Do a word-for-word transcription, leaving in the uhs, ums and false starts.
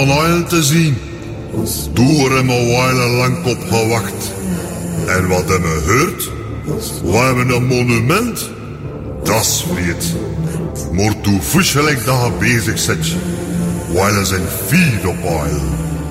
een uil te zien. Door hem een wijle lang op gewacht. En wat hem gehoord? We hebben een monument. Dat is vreed. Maar toe vuschelijk dat je bezig zit. Wijle zijn vier op uil.